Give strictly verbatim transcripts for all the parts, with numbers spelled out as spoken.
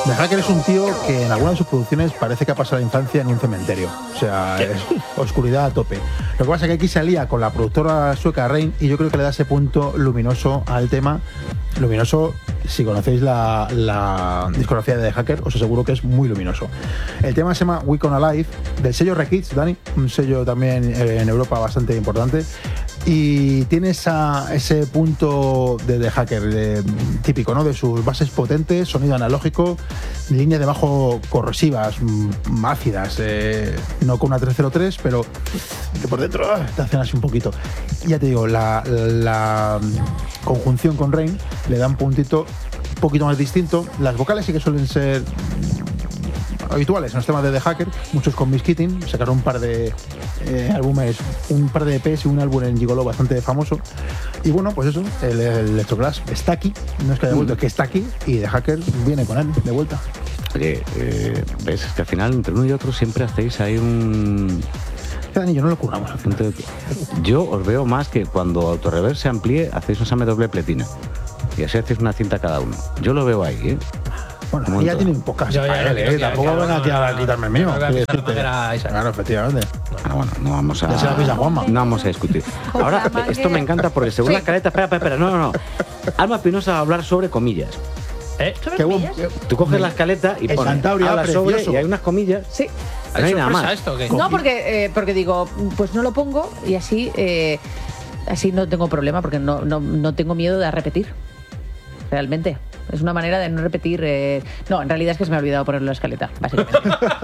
The Hacker es un tío que en algunas de sus producciones parece que ha pasado la infancia en un cementerio. O sea, es oscuridad a tope. Lo que pasa es que aquí se alía con la productora sueca Rain y yo creo que le da ese punto luminoso al tema. Luminoso, si conocéis la, la discografía de The Hacker, os aseguro que es muy luminoso. El tema se llama We Come Alive, del sello Rekids, Dani, un sello también eh, en Europa bastante importante. Y tiene esa, ese punto de The Hacker de, típico, ¿no? De sus bases potentes, sonido analógico, líneas de bajo corrosivas, m- ácidas, eh, no con una tres cero tres, pero que por dentro ah, te hacen así un poquito. Y ya te digo, la, la conjunción con Rain le da un puntito un poquito más distinto. Las vocales sí que suelen ser habituales en los temas de The Hacker, muchos con Miss Keating, sacaron un par de eh, álbumes, un par de E Pes y un álbum en Gigolo bastante famoso. Y bueno, pues eso, el, el Electroclash está aquí, no es que haya vuelto, es que está aquí y The Hacker viene con él de vuelta. Oye, eh, ves, es que al final entre uno y otro siempre hacéis ahí un... Dani, yo no lo curramos. Yo os veo más que cuando Autoreverse se amplíe, hacéis un examen doble pletina. Y así hacéis una cinta cada uno. Yo lo veo ahí, ¿eh? Bueno, ya tiene un podcast. Yo ya él, ¿eh? Tampoco van aquí a quitarme el mío. Claro, efectivamente. Bueno, bueno, no vamos a... Ya se la pisa Juanma. No vamos a discutir. Ahora, esto me encanta porque según la escaleta... Espera, espera, espera. No, no, no. Alma Pinoza va a hablar sobre comillas. ¿Eh? Qué buen, Tú coges la escaleta y pones habla sobre y hay unas comillas. Sí. No hay nada más. Esto, ¿qué? No, porque, eh, porque digo, pues no lo pongo y así, eh, así no tengo problema porque no, no, no tengo miedo de repetir. Realmente. Es una manera de no repetir... Eh... No, en realidad es que se me ha olvidado ponerlo en la escaleta, básicamente.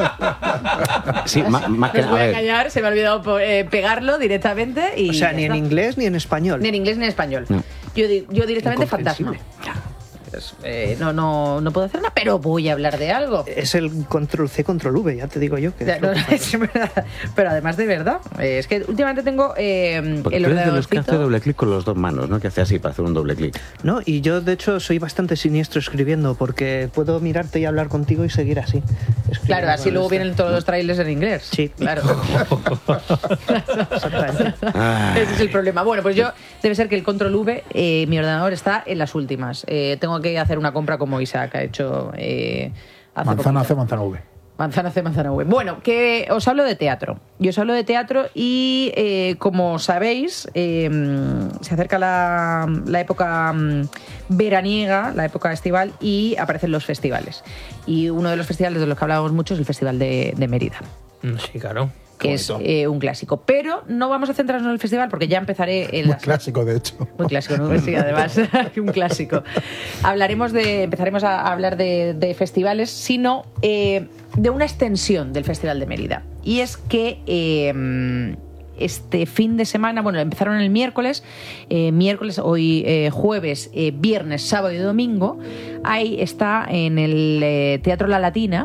Sí, más, más que nada. No os voy a a engañar, se me ha olvidado eh, pegarlo directamente y... O sea, ni en inglés ni en español. Ni en inglés ni en español. No. Yo, yo directamente fantasma. Pues, eh, no, no, no puedo hacer nada, pero voy a hablar de algo. Es el control C, control V, ya te digo yo. Que ya, es no, que es verdad. Pero además de verdad, eh, es que últimamente tengo eh, Porque el tú eres de los que ordenadorcito. hace doble clic con las dos manos, ¿no? Que hace así para hacer un doble clic. No, y yo de hecho soy bastante siniestro escribiendo porque puedo mirarte y hablar contigo y seguir así. Claro, así luego vienen todos los trailers en inglés. Sí, claro. Exactamente. Ese es el problema. Bueno, pues yo debe ser que el control V, eh, mi ordenador está en las últimas. Eh, tengo que hacer una compra como Isaac ha hecho eh, hace Manzana poquito. C, manzana V. Manzana C, manzana V. Bueno, que os hablo de teatro. Yo os hablo de teatro y, eh, como sabéis, eh, se acerca la, la época mm, veraniega, la época estival, y aparecen los festivales. Y uno de los festivales de los que hablábamos mucho es el Festival de, de Mérida. Sí, claro. Que es eh, un clásico. Pero no vamos a centrarnos en el festival porque ya empezaré... En Muy las... clásico, de hecho. Muy clásico, ¿no? Sí, además, un clásico. Hablaremos de... Empezaremos a hablar de, de festivales, sino eh, de una extensión del Festival de Mérida. Y es que... Eh, este fin de semana, bueno, empezaron el miércoles, eh, miércoles, hoy eh, jueves, eh, viernes, sábado y domingo, ahí está en el eh, Teatro La Latina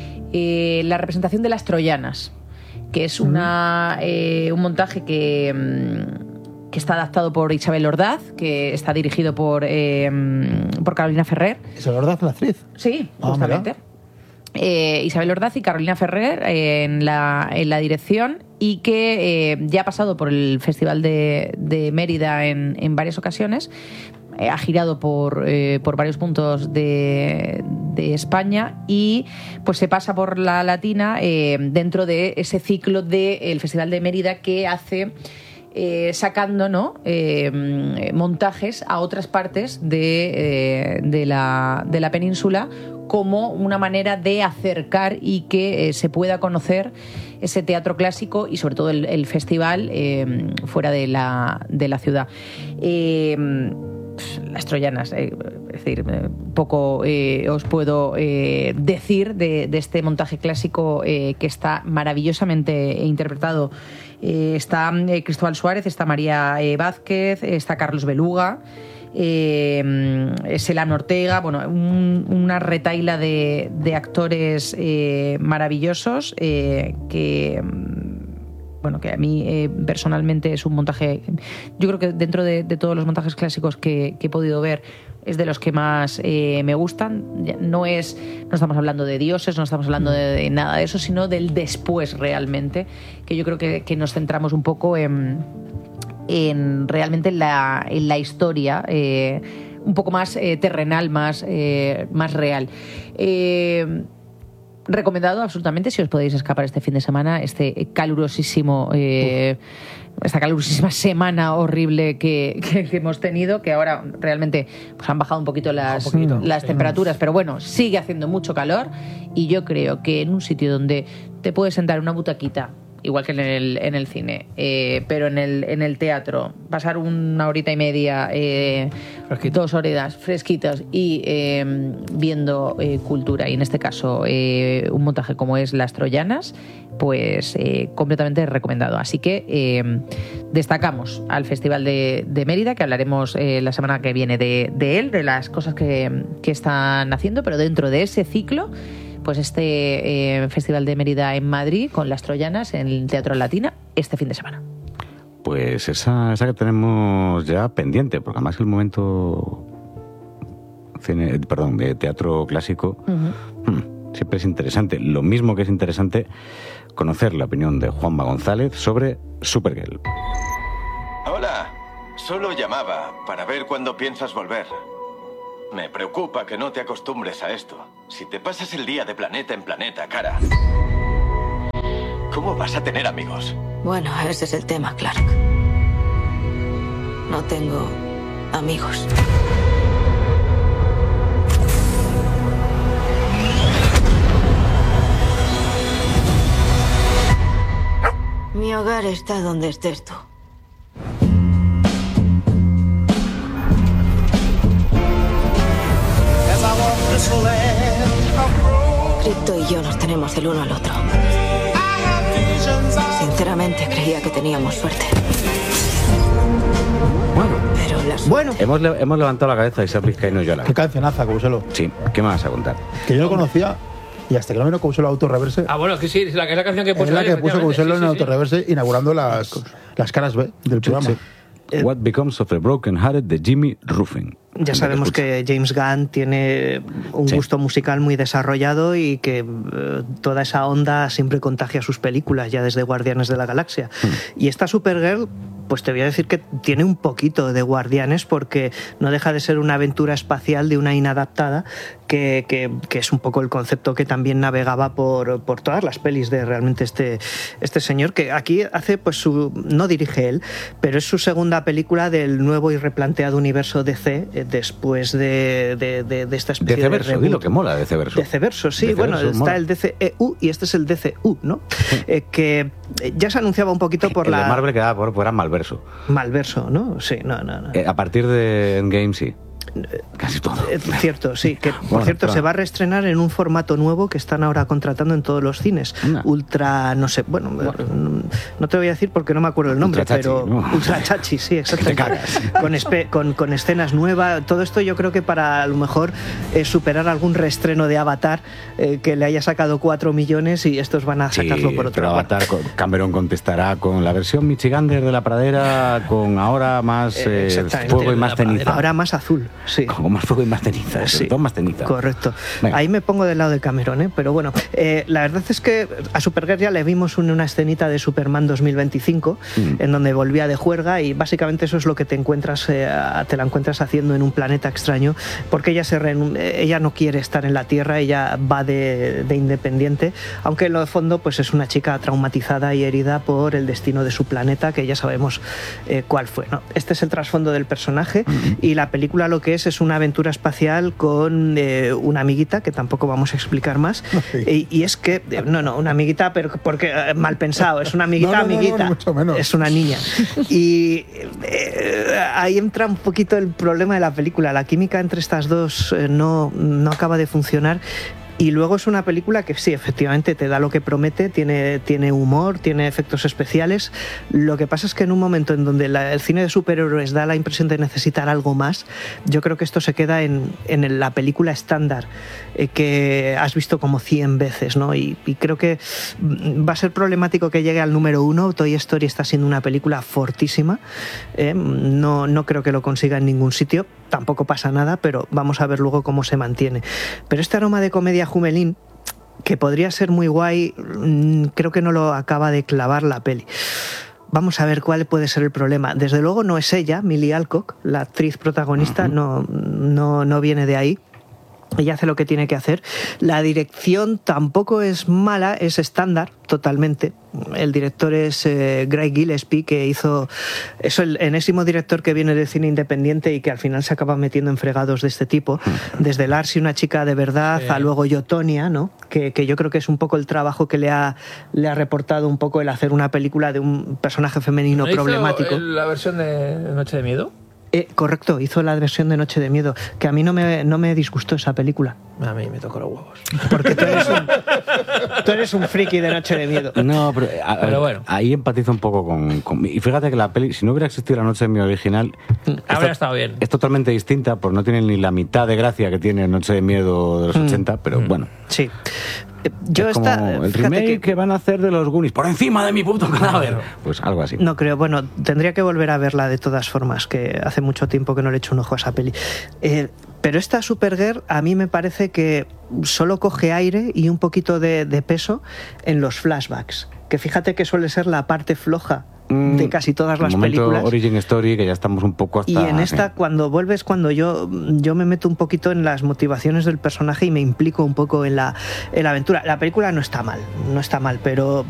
eh, la representación de Las Troyanas, que es una, eh, un montaje que, que está adaptado por Isabel Ordaz, que está dirigido por, eh, por Carolina Ferrer. ¿Isabel Ordaz, la actriz? Sí, Ah, justamente. Eh, Isabel Ordaz y Carolina Ferrer eh, en, la, en la dirección, y que eh, ya ha pasado por el Festival de, de Mérida en, en varias ocasiones. Eh, ha girado por, eh, por varios puntos de, de España y pues se pasa por la Latina eh, dentro de ese ciclo del Festival de Mérida que hace... Eh, sacando, ¿no? eh, montajes a otras partes de, eh, de, la, de la península como una manera de acercar y que eh, se pueda conocer ese teatro clásico y sobre todo el, el festival eh, fuera de la, de la ciudad. Eh, Las Troyanas, eh, es decir, eh, poco eh, os puedo eh, decir de, de este montaje clásico eh, que está maravillosamente interpretado. Eh, está eh, Cristóbal Suárez, está María eh, Vázquez, está Carlos Beluga, eh, Selán Ortega, bueno, un, una retaila de, de actores eh, maravillosos eh, que... Bueno, que a mí eh, personalmente es un montaje, yo creo que dentro de, de todos los montajes clásicos que, que he podido ver es de los que más eh, me gustan. No es, no estamos hablando de dioses, no estamos hablando de, de nada de eso, sino del después realmente, que yo creo que, que nos centramos un poco en, en realmente en la, en la historia, eh, un poco más eh, terrenal, más, eh, más real. Eh, recomendado absolutamente si os podéis escapar este fin de semana, este calurosísimo... Eh, esta calurosísima semana horrible que, que, que hemos tenido, que ahora realmente pues, han bajado un poquito las, un poquito, las sí, temperaturas, pero bueno, sigue haciendo mucho calor y yo creo que en un sitio donde te puedes sentar en una butaquita, igual que en el, en el cine, eh, pero en el, en el teatro, pasar una horita y media, eh, dos horas fresquitas y eh, viendo eh, cultura, y en este caso eh, un montaje como es Las Troyanas, pues eh, completamente recomendado. Así que eh, destacamos al Festival de, de Mérida, que hablaremos eh, la semana que viene de, de él, de las cosas que, que están haciendo, pero dentro de ese ciclo, pues este eh, Festival de Mérida en Madrid con Las Troyanas en el Teatro Latina este fin de semana. Pues esa, esa que tenemos ya pendiente, porque además el momento cine, perdón, de teatro clásico uh-huh. hmm, siempre es interesante. Lo mismo que es interesante conocer la opinión de Juanma González sobre Supergirl. Hola, solo llamaba para ver cuándo piensas volver. Me preocupa que no te acostumbres a esto. Si te pasas el día de planeta en planeta, cara, ¿cómo vas a tener amigos? Bueno, ese es el tema, Clark. No tengo amigos. Mi hogar está donde estés tú. Crypto y yo nos tenemos el uno al otro. Sinceramente creía que teníamos suerte. Bueno, pero las... bueno. Hemos, le- hemos levantado la cabeza y se ha Vizcaíno y yo la. Qué cancionaza, Couselo. Sí, ¿qué más vas a contar? Que yo no conocía y hasta que no vino Couselo Autorreverse. Ah, bueno, que sí, es la, es la canción que Es puso la él, que puso Couselo efectivamente. en Sí, sí, sí. Autorreverse, inaugurando las, las caras B del programa. Sí. What Becomes of the Broken Hearted de Jimmy Ruffin. Ya sabemos que James Gunn tiene un Sí. gusto musical muy desarrollado y que eh, toda esa onda siempre contagia sus películas, ya desde Guardianes de la Galaxia. Hmm. Y esta Supergirl, pues te voy a decir que tiene un poquito de Guardianes, porque no deja de ser una aventura espacial de una inadaptada, que, que, que es un poco el concepto que también navegaba por, por todas las pelis de realmente este, este señor, que aquí hace, pues su, no dirige él, pero es su segunda película del nuevo y replanteado universo D C, eh, después de, de, de, de esta especie de DCverso, reboot. di lo que mola D C Verso. D C Verso, sí, D C bueno, Verso está mola. el D C E U y este es el D C U, ¿no? Eh, que ya se anunciaba un poquito por el la... de Marvel quedaba por fuera Malverso. Malverso, ¿no? Sí, no, no, no. Eh, a partir de Endgame, sí. Casi todo. Es cierto, sí. Que, por Bueno, cierto, claro. se va a reestrenar en un formato nuevo que están ahora contratando en todos los cines. Anda. Ultra, no sé, bueno, no te voy a decir porque no me acuerdo el nombre, Ultra chachi, pero ¿no? Ultra Chachi, sí, exactamente. Que te cagas. Con, espe- con, con escenas nuevas. Todo esto yo creo que para a lo mejor eh, superar algún reestreno de Avatar eh, que le haya sacado cuatro millones y estos van a Sí, sacarlo por otro pero lado. Avatar, con- Cameron contestará con la versión Michigander de la pradera, con ahora más Eh, eh, exactamente. fuego y más ceniza. Ahora más azul, sí. Con más fuego y más ceniza, Sí, sobre todo más ceniza. correcto. Venga. Ahí me pongo del lado de Cameron, ¿eh? Pero bueno, eh, la verdad es que a Supergirl ya le vimos un- una escenita de Superman dos mil veinticinco, Mm. en donde volvía de juerga, y básicamente eso es lo que te encuentras, eh, a- te la encuentras haciendo en un planeta extraño, porque ella, se renun- eh, ella no quiere estar en la Tierra, ella va de, de independiente, aunque en lo de fondo pues es una chica traumatizada y herida por el destino de su planeta, que ya sabemos eh, cuál fue, ¿no? Este es el trasfondo del personaje, y la película lo que es es una aventura espacial con eh, una amiguita, que tampoco vamos a explicar más, y, y es que, eh, no, no, una amiguita, pero porque eh, mal pensado, es una amiguita, No, no, no, no, amiguita, ni mucho menos. es una niña. Y eh, ahí entra un poquito el problema de la película, la química entre estas dos eh, no, no acaba de funcionar. Y luego es una película que sí, efectivamente, te da lo que promete, tiene, tiene humor, tiene efectos especiales. Lo que pasa es que en un momento en donde la- el cine de superhéroes da la impresión de necesitar algo más, yo creo que esto se queda en, en la película estándar, eh, que has visto como cien veces, ¿no? Y, y creo que mm, va a ser problemático que llegue al número uno. Toy Story está siendo una película fortísima. eh, no, no creo que lo consiga en ningún sitio. Tampoco pasa nada, pero vamos a ver luego cómo se mantiene. Pero este aroma de comedia juvenil, que podría ser muy guay, mm, creo que no lo acaba de clavar la peli. vamos a ver cuál puede ser el problema. Desde luego no es ella, Millie Alcock, la actriz protagonista, uh-huh. no, no, no viene de ahí. Ella hace lo que tiene que hacer. La dirección tampoco es mala, es estándar totalmente. El director es eh, Craig Gillespie, que hizo... Es el enésimo director que viene del cine independiente y que al final se acaba metiendo en fregados de este tipo. Desde Lars y una chica de verdad, sí. a luego Yo, Tonya, ¿no? Que, que yo creo que es un poco el trabajo que le ha, le ha reportado un poco el hacer una película de un personaje femenino ¿No problemático. hizo la versión de Noche de Miedo? Eh, correcto, hizo la versión de Noche de Miedo, que a mí no me, no me disgustó esa película. A mí me tocó los huevos. Porque tú eres un, tú eres un friki de Noche de Miedo. No, pero, a, pero bueno. Ahí empatizo un poco con, con... Y fíjate que la peli, si no hubiera existido la Noche de Miedo original... Habría estado bien. Es totalmente distinta, porque no tiene ni la mitad de gracia que tiene Noche de Miedo de los mm. ochenta, pero mm. bueno. Sí. Yo es esta, como el remake que... que van a hacer de los Goonies por encima de mi puto cadáver. Pues algo así. No creo, bueno, tendría que volver a verla de todas formas, que hace mucho tiempo que no le echo un ojo a esa peli. Eh, pero esta Supergirl a mí me parece que solo coge aire y un poquito de, de peso en los flashbacks, que fíjate que suele ser la parte floja de casi todas las películas. Origin Story, que ya estamos un poco hasta... Y en esta, sí. cuando vuelves, cuando yo, yo me meto un poquito en las motivaciones del personaje y me implico un poco en la, en la aventura. La película no está mal, no está mal, pero